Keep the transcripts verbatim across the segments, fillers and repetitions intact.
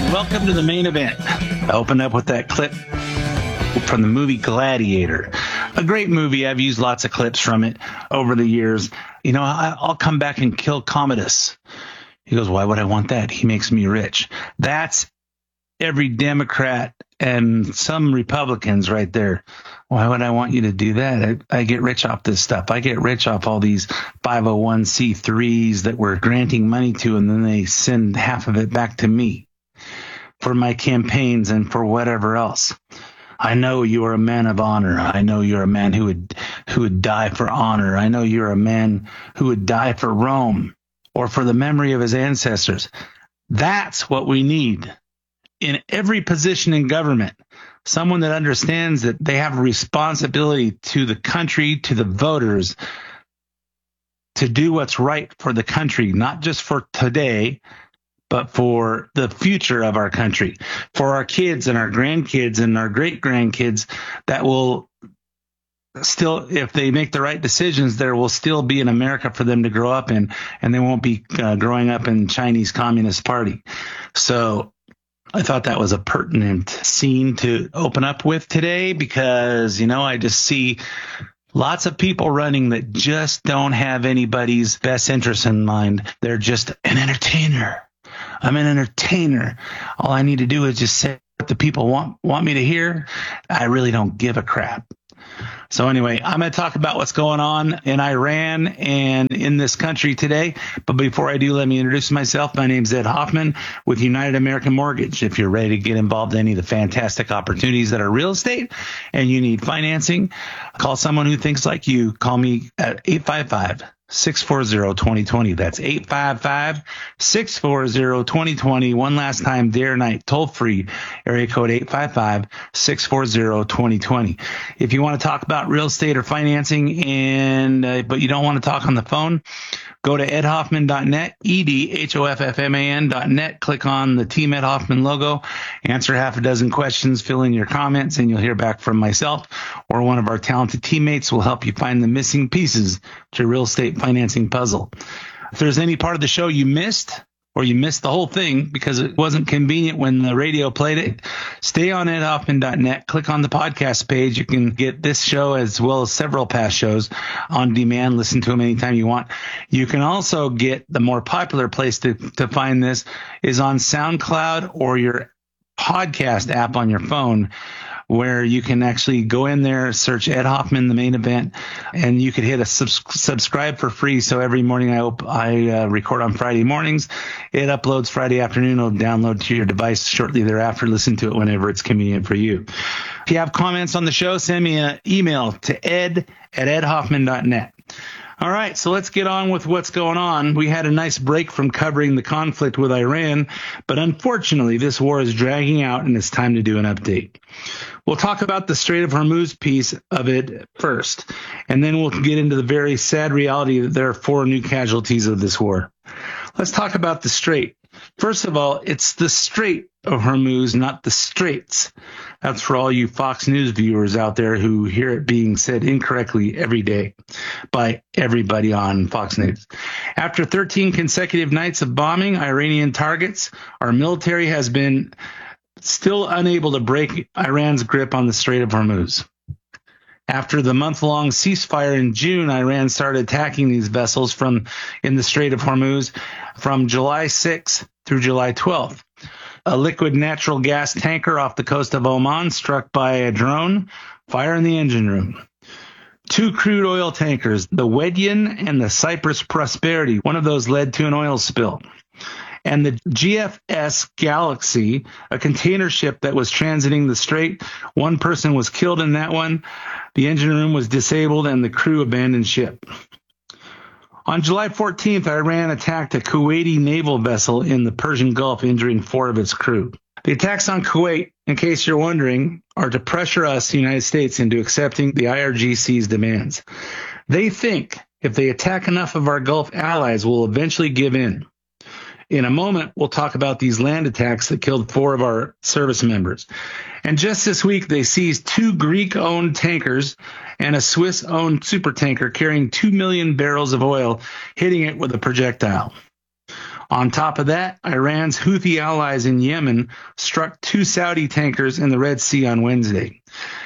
Welcome to the main event. I opened up with that clip from the movie Gladiator. A great movie. I've used lots of clips from it over the years. You know, I, I'll come back and kill Commodus. He goes, why would I want that? He makes me rich. That's every Democrat and some Republicans right there. Why would I want you to do that? I, I get rich off this stuff. I get rich off all these five oh one c threes that we're granting money to, and then they send half of it back to me for my campaigns and for whatever else. I know you are a man of honor. I know you're a man who would who would die for honor. I know you're a man who would die for Rome or for the memory of his ancestors. That's what we need in every position in government. Someone that understands that they have a responsibility to the country, to the voters, to do what's right for the country, not just for today, but for the future of our country, for our kids and our grandkids and our great-grandkids that will still, if they make the right decisions, there will still be an America for them to grow up in, and they won't be uh, growing up in Chinese Communist Party. So I thought that was a pertinent scene to open up with today because, you know, I just see lots of people running that just don't have anybody's best interest in mind. They're just an entertainer. I'm an entertainer. All I need to do is just say what the people want want me to hear. I really don't give a crap. So anyway, I'm going to talk about what's going on in Iran and in this country today. But before I do, let me introduce myself. My name's Ed Hoffman with United American Mortgage. If you're ready to get involved in any of the fantastic opportunities that are real estate and you need financing, call someone who thinks like you. Call me at eight five five, six four zero, two zero two zero. That's eight five five, six four zero, two zero two zero. One last time, day or night, toll free, area code eight five five, six four zero, two zero two zero. If you want to talk about real estate or financing, and uh, but you don't want to talk on the phone, go to ed hoffman dot net, E D H O F F M A N dot net. Click on the Team Ed Hoffman logo, answer half a dozen questions, fill in your comments, and you'll hear back from myself or one of our talented teammates will help you find the missing pieces to real estate financing puzzle. If there's any part of the show you missed, or you missed the whole thing because it wasn't convenient when the radio played it, stay on ed hoffman dot net. Click on the podcast page. You can get this show as well as several past shows on demand. Listen to them anytime you want. You can also get the more popular place to, to find this is on SoundCloud or your podcast app on your phone, where you can actually go in there, search Ed Hoffman, the main event, and you could hit a subs- subscribe for free. So every morning I op- I uh, record on Friday mornings. It uploads Friday afternoon. It'll download to your device shortly thereafter. Listen to it whenever it's convenient for you. If you have comments on the show, send me an email to ed at ed hoffman dot net. All right, so let's get on with what's going on. We had a nice break from covering the conflict with Iran, but unfortunately, this war is dragging out, and it's time to do an update. We'll talk about the Strait of Hormuz piece of it first, and then we'll get into the very sad reality that there are four new casualties of this war. Let's talk about the Strait. First of all, it's the Strait of Hormuz, not the Straits. That's for all you Fox News viewers out there who hear it being said incorrectly every day by everybody on Fox News. After thirteen consecutive nights of bombing Iranian targets, our military has been still unable to break Iran's grip on the Strait of Hormuz. After the month-long ceasefire in June, Iran started attacking these vessels from in the Strait of Hormuz from July sixth through July twelfth. A liquid natural gas tanker off the coast of Oman struck by a drone, fire in the engine room. Two crude oil tankers, the Wedyan and the Cyprus Prosperity, one of those led to an oil spill. And the G F S Galaxy, a container ship that was transiting the strait. One person was killed in that one. The engine room was disabled and the crew abandoned ship. On July fourteenth, Iran attacked a Kuwaiti naval vessel in the Persian Gulf, injuring four of its crew. The attacks on Kuwait, in case you're wondering, are to pressure us, the United States, into accepting the I R G C's demands. They think if they attack enough of our Gulf allies, we'll eventually give in. In a moment, we'll talk about these land attacks that killed four of our service members. And just this week, they seized two Greek-owned tankers and a Swiss-owned supertanker carrying two million barrels of oil, hitting it with a projectile. On top of that, Iran's Houthi allies in Yemen struck two Saudi tankers in the Red Sea on Wednesday.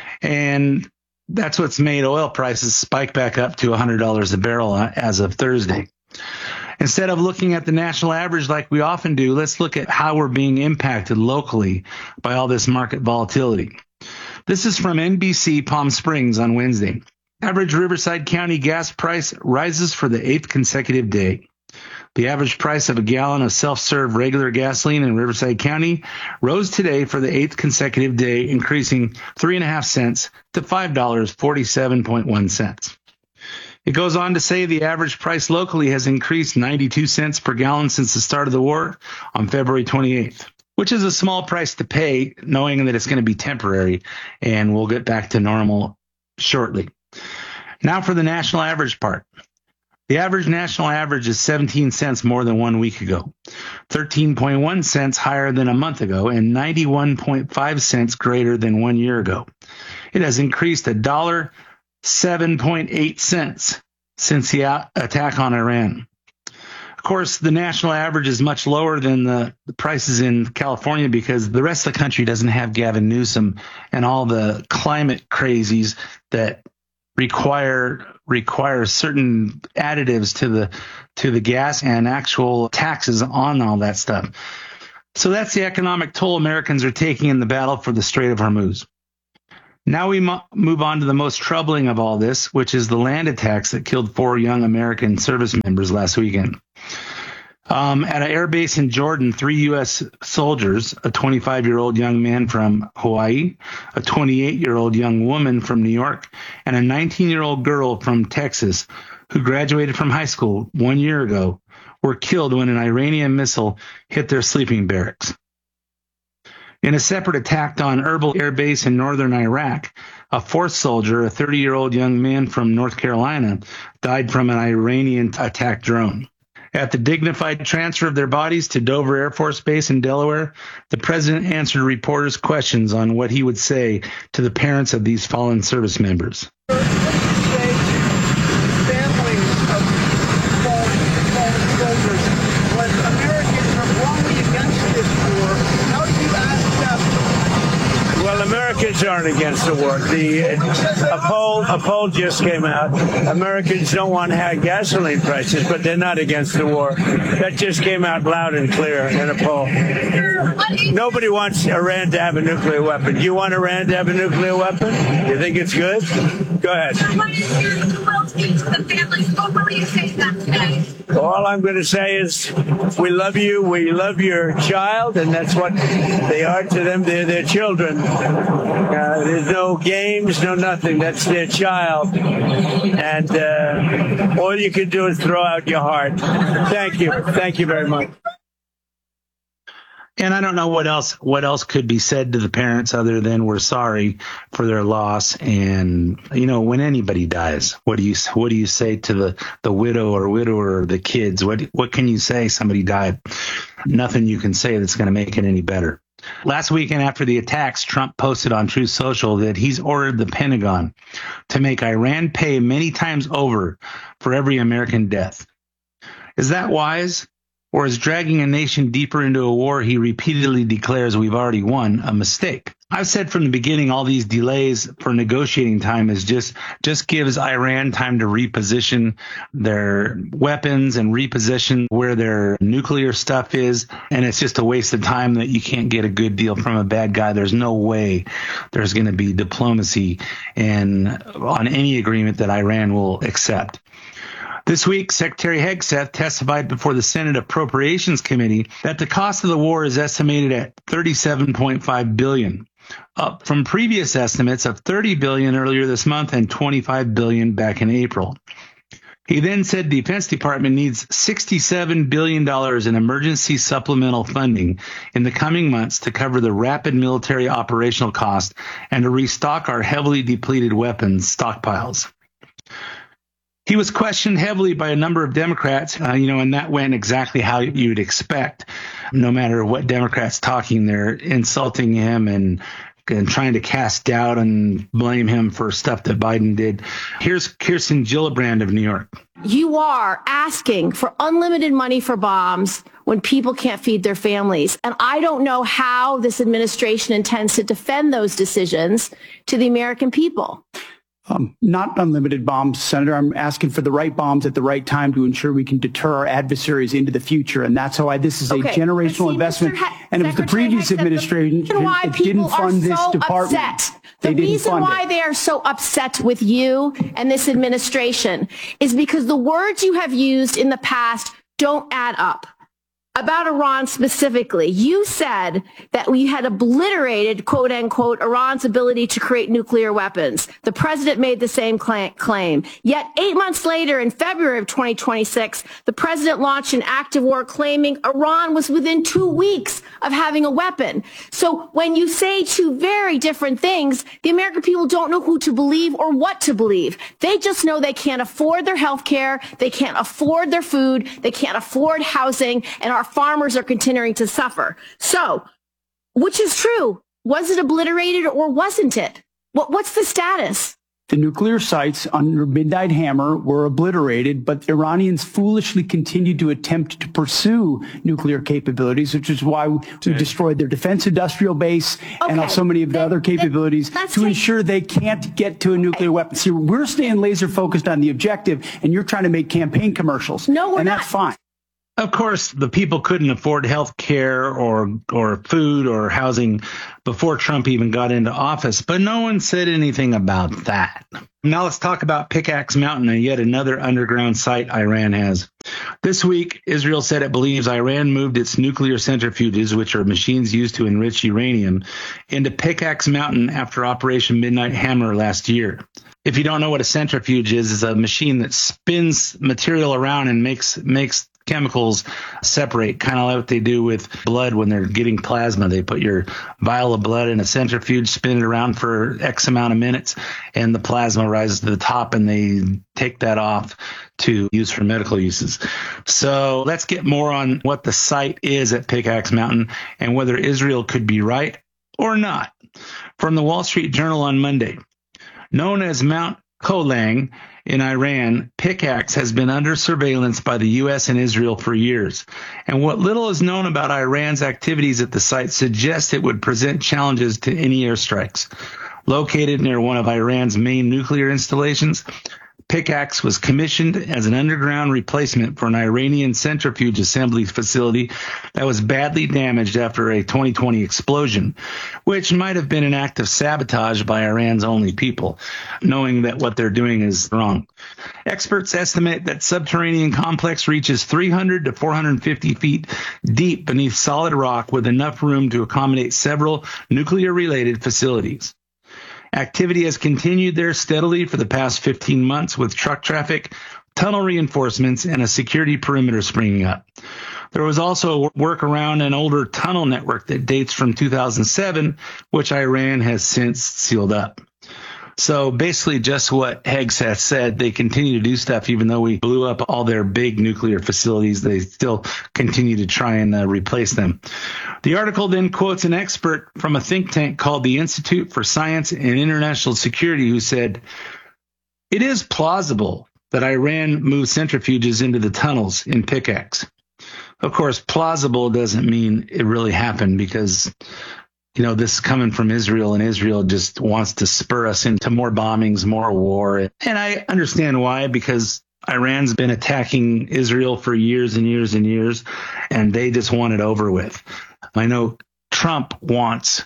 And that's what's made oil prices spike back up to one hundred dollars a barrel as of Thursday. Instead of looking at the national average like we often do, let's look at how we're being impacted locally by all this market volatility. This is from N B C Palm Springs on Wednesday. Average Riverside County gas price rises for the eighth consecutive day. The average price of a gallon of self-serve regular gasoline in Riverside County rose today for the eighth consecutive day, increasing three and a half cents to five dollars and forty-seven cents. It goes on to say the average price locally has increased ninety-two cents per gallon since the start of the war on February twenty-eighth, which is a small price to pay, knowing that it's going to be temporary and we'll get back to normal shortly. Now for the national average part. The average national average is seventeen cents more than one week ago, thirteen point one cents higher than a month ago, and ninety-one point five cents greater than one year ago. It has increased one dollar and seven point eight cents since the attack on Iran. Of course, the national average is much lower than the, the prices in California because the rest of the country doesn't have Gavin Newsom and all the climate crazies that require require certain additives to the to the gas and actual taxes on all that stuff. So that's the economic toll Americans are taking in the battle for the Strait of Hormuz. Now we mo- move on to the most troubling of all this, which is the land attacks that killed four young American service members last weekend. Um, at an air base in Jordan, three U S soldiers, a twenty-five-year-old young man from Hawaii, a twenty-eight-year-old young woman from New York, and a nineteen-year-old girl from Texas who graduated from high school one year ago, were killed when an Iranian missile hit their sleeping barracks. In a separate attack on Erbil Air Base in northern Iraq, a fourth soldier, a thirty-year-old young man from North Carolina, died from an Iranian attack drone. At the dignified transfer of their bodies to Dover Air Force Base in Delaware, the president answered reporters' questions on what he would say to the parents of these fallen service members. What do you say to families of fallen, fallen soldiers when Americans are wrongly against this war? How do you ask them? Well, Americans aren't against the war. The a poll a poll just came out. Americans don't want high gasoline prices, but they're not against the war. That just came out loud and clear in a poll. Nobody wants Iran to have a nuclear weapon. Do you want Iran to have a nuclear weapon? You think it's good? Go ahead. All I'm going to say is we love you. We love your child, and that's what they are to them. They're their children. Uh, there's no games, no nothing. That's their child. And uh, all you can do is throw out your heart. Thank you. Thank you very much. And I don't know what else what else could be said to the parents other than we're sorry for their loss. And, you know, when anybody dies, what do you what do you say to the, the widow or widower or the kids? What what can you say? Somebody died. Nothing you can say that's going to make it any better. Last weekend after the attacks, Trump posted on Truth Social that he's ordered the Pentagon to make Iran pay many times over for every American death. Is that wise? Or is dragging a nation deeper into a war he repeatedly declares we've already won a mistake? I've said from the beginning all these delays for negotiating time is just just gives Iran time to reposition their weapons and reposition where their nuclear stuff is. And it's just a waste of time that you can't get a good deal from a bad guy. There's no way there's going to be diplomacy and on any agreement that Iran will accept. This week, Secretary Hegseth testified before the Senate Appropriations Committee that the cost of the war is estimated at thirty-seven point five billion dollars, up from previous estimates of thirty billion dollars earlier this month and twenty-five billion dollars back in April. He then said the Defense Department needs sixty-seven billion dollars in emergency supplemental funding in the coming months to cover the rapid military operational cost and to restock our heavily depleted weapons stockpiles. He was questioned heavily by a number of Democrats, uh, you know, and that went exactly how you'd expect. No matter what Democrats talking, they're insulting him and and trying to cast doubt and blame him for stuff that Biden did. Here's Kirsten Gillibrand of New York. You are asking for unlimited money for bombs when people can't feed their families. And I don't know how this administration intends to defend those decisions to the American people. Um, not unlimited bombs, Senator. I'm asking for the right bombs at the right time to ensure we can deter our adversaries into the future. And that's why this is a okay. generational see, investment. Ha- and it was the previous administration that didn't fund this so department. Upset. They the reason why it. they are so upset with you and this administration is because the words you have used in the past don't add up. About Iran specifically, you said that we had obliterated, quote unquote, Iran's ability to create nuclear weapons. The president made the same claim. Yet eight months later, in February of twenty twenty-six, the president launched an active war claiming Iran was within two weeks of having a weapon. So when you say two very different things, the American people don't know who to believe or what to believe. They just know they can't afford their health care, they can't afford their food, they can't afford housing, and our farmers are continuing to suffer. So, which is true? Was it obliterated or wasn't it? What, what's the status? The nuclear sites under Midnight Hammer were obliterated, but the Iranians foolishly continued to attempt to pursue nuclear capabilities, which is why we okay. destroyed their defense industrial base okay. and so many of the then, other capabilities to take... ensure they can't get to a nuclear weapon. See, we're staying laser focused on the objective, and you're trying to make campaign commercials. No, we're and not. that's fine. Of course, the people couldn't afford health care or or food or housing before Trump even got into office, but no one said anything about that. Now let's talk about Pickaxe Mountain and yet another underground site Iran has. This week, Israel said it believes Iran moved its nuclear centrifuges, which are machines used to enrich uranium, into Pickaxe Mountain after Operation Midnight Hammer last year. If you don't know what a centrifuge is, it's a machine that spins material around and makes makes chemicals separate, kind of like what they do with blood when they're getting plasma. They put your vial of blood in a centrifuge, spin it around for X amount of minutes, and the plasma rises to the top, and they take that off to use for medical uses. So let's get more on what the site is at Pickaxe Mountain and whether Israel could be right or not. From the Wall Street Journal on Monday, known as Mount Kolang in Iran, Pickaxe has been under surveillance by the U S and Israel for years. And what little is known about Iran's activities at the site suggests it would present challenges to any airstrikes. Located near one of Iran's main nuclear installations, Pickaxe was commissioned as an underground replacement for an Iranian centrifuge assembly facility that was badly damaged after a twenty twenty explosion, which might have been an act of sabotage by Iran's only people, knowing that what they're doing is wrong. Experts estimate that subterranean complex reaches three hundred to four hundred fifty feet deep beneath solid rock with enough room to accommodate several nuclear-related facilities. Activity has continued there steadily for the past fifteen months with truck traffic, tunnel reinforcements, and a security perimeter springing up. There was also work around an older tunnel network that dates from two thousand seven, which Iran has since sealed up. So basically just what Hegseth said, they continue to do stuff even though we blew up all their big nuclear facilities. They still continue to try and uh, replace them. The article then quotes an expert from a think tank called the Institute for Science and International Security who said, "It is plausible that Iran moved centrifuges into the tunnels in Pickaxe." Of course, plausible doesn't mean it really happened because you know, this is coming from Israel, and Israel just wants to spur us into more bombings, more war. And I understand why, because Iran's been attacking Israel for years and years and years, and they just want it over with. I know Trump wants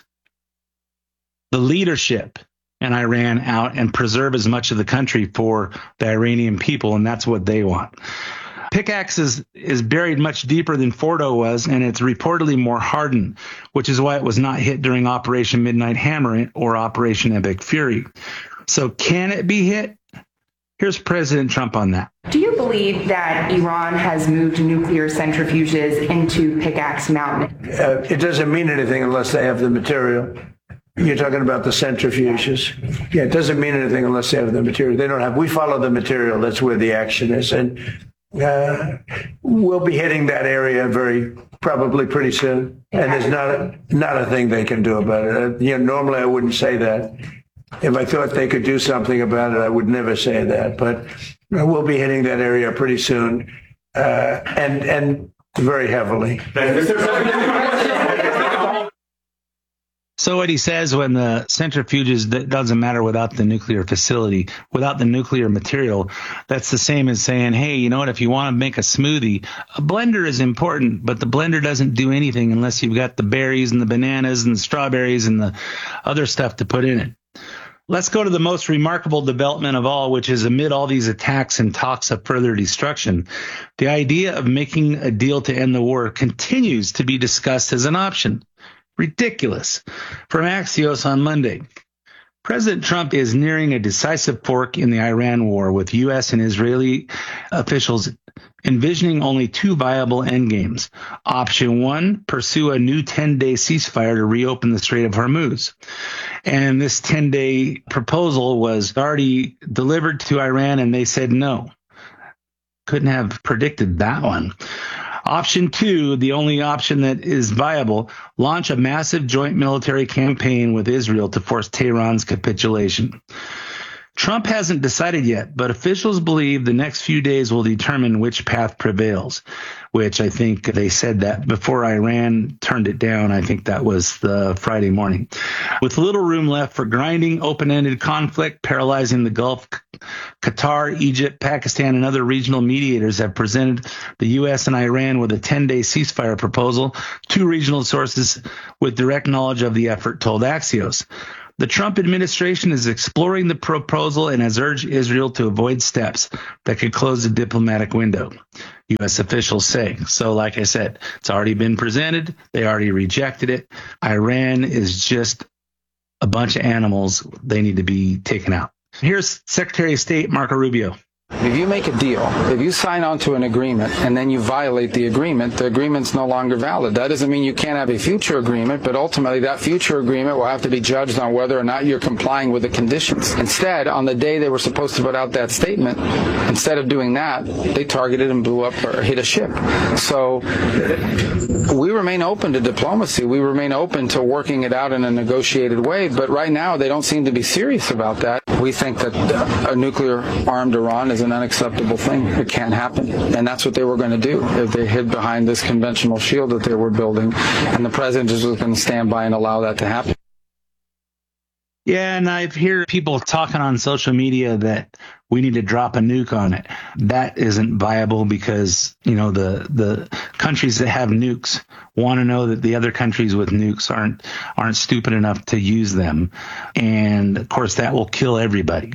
the leadership in Iran out and preserve as much of the country for the Iranian people, and that's what they want. Pickaxe is, is buried much deeper than Fordo was, and it's reportedly more hardened, which is why it was not hit during Operation Midnight Hammer or Operation Epic Fury. So can it be hit? Here's President Trump on that. Do you believe that Iran has moved nuclear centrifuges into Pickaxe Mountain? Uh, it doesn't mean anything unless they have the material. You're talking about the centrifuges. Yeah, it doesn't mean anything unless they have the material. They don't have. We follow the material. That's where the action is. And Uh, we'll be hitting that area very probably pretty soon, and there's not a not a thing they can do about it. Uh, you know, normally I wouldn't say that. If I thought they could do something about it, I would never say that. But we'll be hitting that area pretty soon, uh, and and very heavily. So what he says when the centrifuges, that doesn't matter without the nuclear facility, without the nuclear material, that's the same as saying, hey, you know what, if you want to make a smoothie, a blender is important, but the blender doesn't do anything unless you've got the berries and the bananas and the strawberries and the other stuff to put in it. Let's go to the most remarkable development of all, which is amid all these attacks and talks of further destruction, the idea of making a deal to end the war continues to be discussed as an option. Ridiculous. From Axios on Monday. President Trump is nearing a decisive fork in the Iran war, with U S and Israeli officials envisioning only two viable endgames. Option one, pursue a new ten-day ceasefire to reopen the Strait of Hormuz. And this ten-day proposal was already delivered to Iran, and they said no. Couldn't have predicted that one. Option two, the only option that is viable, launch a massive joint military campaign with Israel to force Tehran's capitulation. Trump hasn't decided yet, but officials believe the next few days will determine which path prevails, which I think they said that before Iran turned it down. I think that was the Friday morning. With little room left for grinding, open-ended conflict paralyzing the Gulf, Qatar, Egypt, Pakistan, and other regional mediators have presented the U S and Iran with a ten-day ceasefire proposal. Two regional sources with direct knowledge of the effort told Axios. The Trump administration is exploring the proposal and has urged Israel to avoid steps that could close the diplomatic window, U S officials say. So like I said, it's already been presented. They already rejected it. Iran is just a bunch of animals. They need to be taken out. Here's Secretary of State Marco Rubio. If you make a deal, if you sign on to an agreement and then you violate the agreement, the agreement's no longer valid. That doesn't mean you can't have a future agreement, but ultimately that future agreement will have to be judged on whether or not you're complying with the conditions. Instead, on the day they were supposed to put out that statement, instead of doing that, they targeted and blew up or hit a ship. So we remain open to diplomacy. We remain open to working it out in a negotiated way, but right now they don't seem to be serious about that. We think that a nuclear-armed Iran is an unacceptable thing. It can't happen. And that's what they were going to do if they hid behind this conventional shield that they were building. And the president just was going to stand by and allow that to happen. Yeah, and I hear people talking on social media that we need to drop a nuke on it. That isn't viable because, you know, the the countries that have nukes want to know that the other countries with nukes aren't aren't stupid enough to use them. And, of course, that will kill everybody.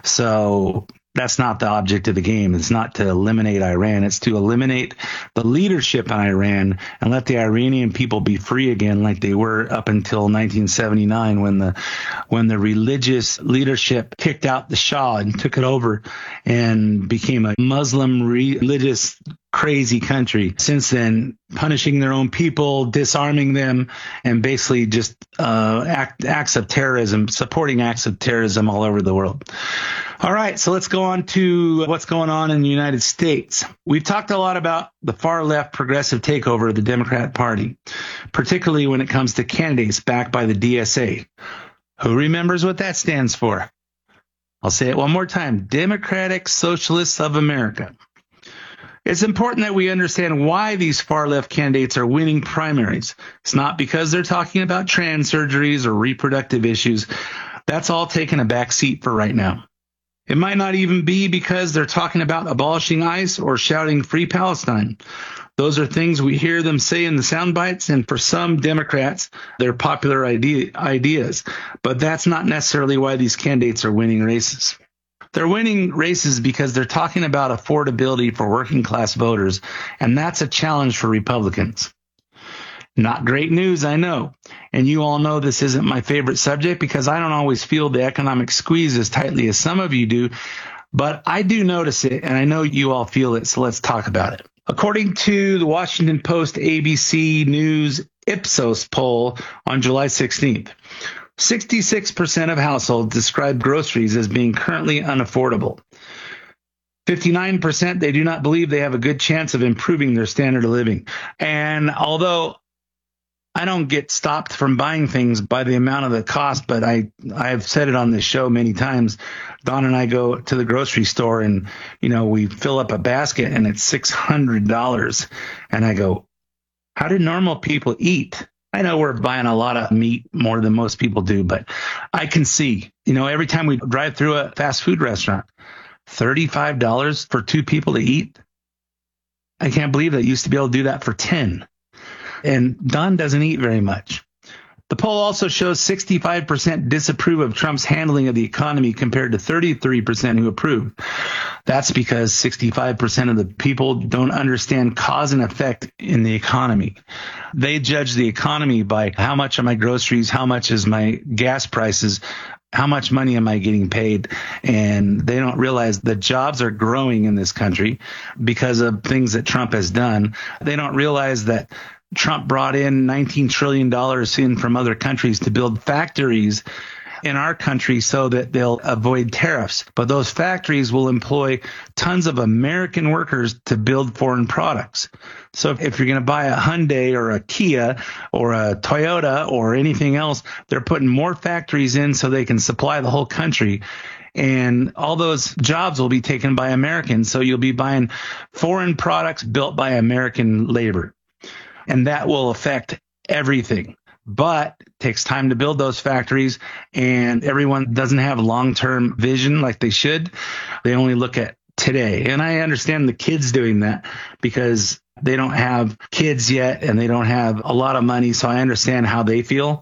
So that's not the object of the game. It's not to eliminate Iran. It's to eliminate the leadership in Iran and let the Iranian people be free again like they were up until nineteen seventy-nine when the when the religious leadership kicked out the Shah and took it over and became a Muslim religious crazy country. Since then, punishing their own people, disarming them, and basically just uh, act, acts of terrorism, supporting acts of terrorism all over the world. All right, so let's go on to what's going on in the United States. We've talked a lot about the far left progressive takeover of the Democrat Party, particularly when it comes to candidates backed by the D S A. Who remembers what that stands for? I'll say it one more time. Democratic Socialists of America. It's important that we understand why these far-left candidates are winning primaries. It's not because they're talking about trans surgeries or reproductive issues. That's all taken a back seat for right now. It might not even be because they're talking about abolishing ICE or shouting Free Palestine. Those are things we hear them say in the sound bites, and for some Democrats, they're popular idea, ideas. But that's not necessarily why these candidates are winning races. They're winning races because they're talking about affordability for working class voters, and that's a challenge for Republicans. Not great news, I know. And you all know this isn't my favorite subject because I don't always feel the economic squeeze as tightly as some of you do, but I do notice it, and I know you all feel it, so let's talk about it. According to the Washington Post A B C News Ipsos poll on July sixteenth, sixty-six percent of households describe groceries as being currently unaffordable. fifty-nine percent, they do not believe they have a good chance of improving their standard of living. And although I don't get stopped from buying things by the amount of the cost, but I, I've said it on this show many times. Don and I go to the grocery store and, you know, we fill up a basket and it's six hundred dollars. And I go, how do normal people eat? I know we're buying a lot of meat more than most people do, but I can see, you know, every time we drive through a fast food restaurant, thirty-five dollars for two people to eat. I can't believe they used to be able to do that for ten. And Don doesn't eat very much. The poll also shows sixty-five percent disapprove of Trump's handling of the economy compared to thirty-three percent who approve. That's because sixty-five percent of the people don't understand cause and effect in the economy. They judge the economy by how much are my groceries, how much is my gas prices, how much money am I getting paid? And they don't realize that jobs are growing in this country because of things that Trump has done. They don't realize that Trump brought in nineteen trillion dollars in from other countries to build factories in our country so that they'll avoid tariffs. But those factories will employ tons of American workers to build foreign products. So if you're going to buy a Hyundai or a Kia or a Toyota or anything else, they're putting more factories in so they can supply the whole country. And all those jobs will be taken by Americans. So you'll be buying foreign products built by American labor. And that will affect everything. But it takes time to build those factories, and everyone doesn't have long-term vision like they should. They only look at today. And I understand the kids doing that because they don't have kids yet and they don't have a lot of money. So I understand how they feel.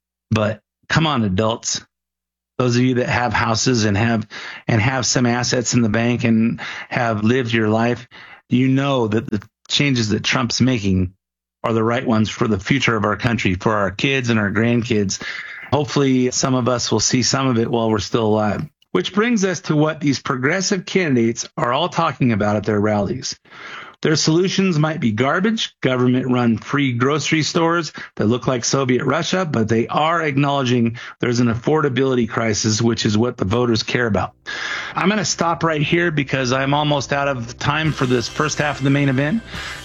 But come on, adults. Those of you that have houses and have and have some assets in the bank and have lived your life, you know that the changes that Trump's making are the right ones for the future of our country, for our kids and our grandkids. Hopefully, some of us will see some of it while we're still alive. Which brings us to what these progressive candidates are all talking about at their rallies. Their solutions might be garbage, government-run free grocery stores that look like Soviet Russia, but they are acknowledging there's an affordability crisis, which is what the voters care about. I'm going to stop right here because I'm almost out of time for this first half of the main event.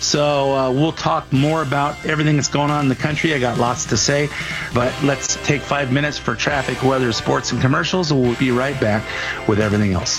So uh, we'll talk more about everything that's going on in the country. I got lots to say, but let's take five minutes for traffic, weather, sports, and commercials, and we'll be right back with everything else.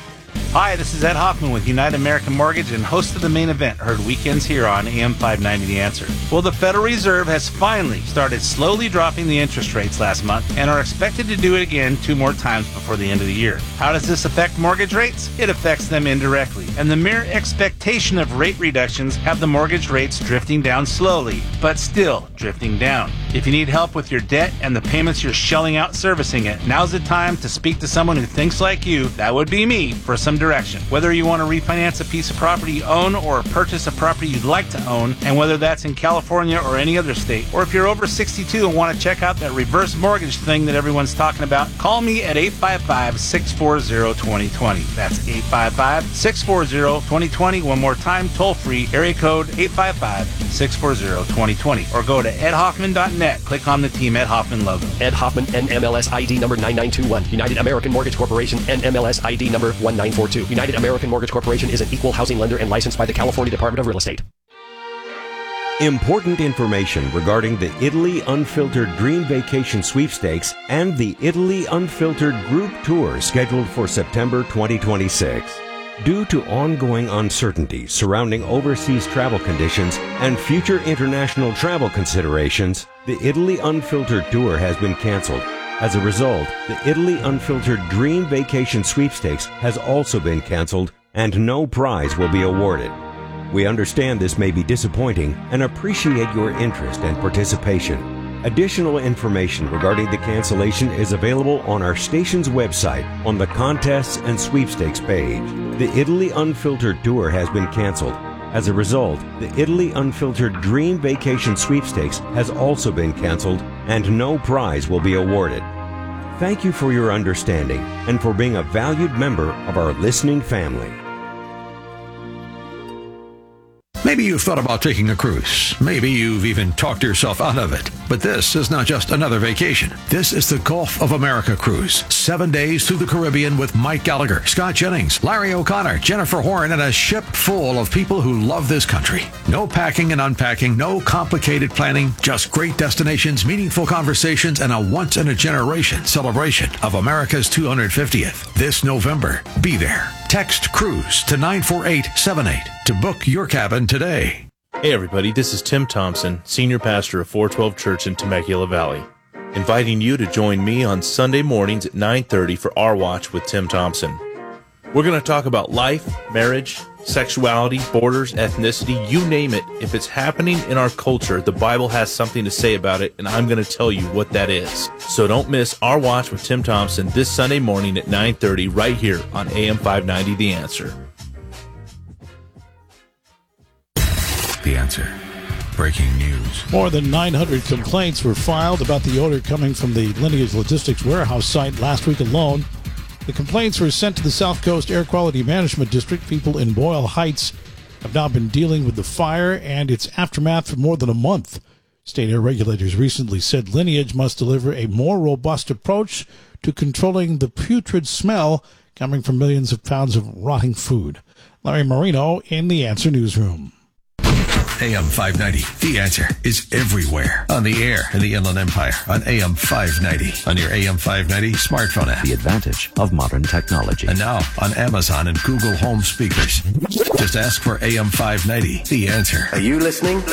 Hi, this is Ed Hoffman with United American Mortgage and host of The Main Event, heard weekends here on A M five ninety The Answer. Well, the Federal Reserve has finally started slowly dropping the interest rates last month and are expected to do it again two more times before the end of the year. How does this affect mortgage rates? It affects them indirectly, and the mere expectation of rate reductions have the mortgage rates drifting down slowly, but still drifting down. If you need help with your debt and the payments you're shelling out servicing it, now's the time to speak to someone who thinks like you, that would be me, for some direction. Whether you want to refinance a piece of property you own or purchase a property you'd like to own, and whether that's in California or any other state, or if you're over sixty-two and want to check out that reverse mortgage thing that everyone's talking about, call me at eight five five, six four zero, two zero two zero. That's eight five five, six four zero, two zero two zero. One more time, toll free, area code eight five five, six four zero, two zero two zero. Or go to ed hoffman dot net. Click on the Team Ed Hoffman logo. Ed Hoffman, N M L S I D number nine nine two one. United American Mortgage Corporation, N M L S I D number one nine four two. United American Mortgage Corporation is an equal housing lender and licensed by the California Department of Real Estate. Important information regarding the Italy Unfiltered Dream Vacation Sweepstakes and the Italy Unfiltered Group Tour scheduled for September twenty twenty-six. Due to ongoing uncertainty surrounding overseas travel conditions and future international travel considerations, the Italy Unfiltered Tour has been canceled. As a result, the Italy Unfiltered Dream Vacation Sweepstakes has also been canceled, and no prize will be awarded. We understand this may be disappointing and appreciate your interest and participation. Additional information regarding the cancellation is available on our station's website on the Contests and Sweepstakes page. The Italy Unfiltered Tour has been canceled. As a result, the Italy Unfiltered Dream Vacation Sweepstakes has also been canceled, and no prize will be awarded. Thank you for your understanding and for being a valued member of our listening family. Maybe you've thought about taking a cruise. Maybe you've even talked yourself out of it. But this is not just another vacation. This is the Gulf of America cruise. Seven days through the Caribbean with Mike Gallagher, Scott Jennings, Larry O'Connor, Jennifer Horn, and a ship full of people who love this country. No packing and unpacking, no complicated planning, just great destinations, meaningful conversations, and a once-in-a-generation celebration of America's two hundred fiftieth. This November, be there. Text CRUISE to nine four eight seven eight to book your cabin today. Hey everybody, this is Tim Thompson, Senior Pastor of four twelve Church in Temecula Valley, inviting you to join me on Sunday mornings at nine thirty for Our Watch with Tim Thompson. We're going to talk about life, marriage, sexuality, borders, ethnicity, you name it. If it's happening in our culture, the Bible has something to say about it, and I'm going to tell you what that is. So don't miss Our Watch with Tim Thompson this Sunday morning at nine thirty right here on A M five ninety The Answer. The Answer. Breaking news. More than nine hundred complaints were filed about the odor coming from the Lineage Logistics warehouse site last week alone. The complaints were sent to the South Coast Air Quality Management District. People in Boyle Heights have now been dealing with the fire and its aftermath for more than a month. State air regulators recently said Lineage must deliver a more robust approach to controlling the putrid smell coming from millions of pounds of rotting food. Larry Marino in the Answer Newsroom. A M five ninety, The Answer, is everywhere. On the air in the Inland Empire, on A M five ninety, on your A M five ninety smartphone app. The advantage of modern technology. And now on Amazon and Google Home speakers. Just ask for A M five ninety, The Answer. Are you listening?